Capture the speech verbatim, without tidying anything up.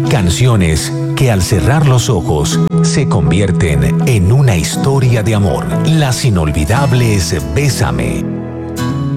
Canciones que al cerrar los ojos se convierten en una historia de amor. Las inolvidables Bésame.